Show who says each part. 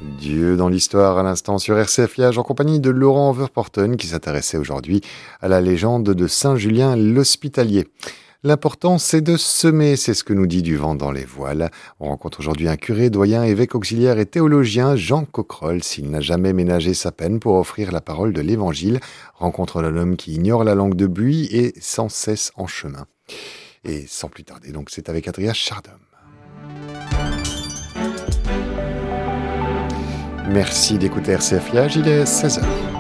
Speaker 1: Dieu dans l'histoire à l'instant sur RCF Liège en compagnie de Laurent Overporten qui s'intéressait aujourd'hui à la légende de Saint Julien l'Hospitalier. L'important c'est de semer, c'est ce que nous dit du vent dans les voiles. On rencontre aujourd'hui un curé, doyen, évêque auxiliaire et théologien, Jean Coquerolles. S'il n'a jamais ménagé sa peine pour offrir la parole de l'Évangile, rencontre d'un homme qui ignore la langue de buis et sans cesse en chemin. Et sans plus tarder, donc c'est avec Adrien Chardin. Merci d'écouter RCF Liège, il est 16h.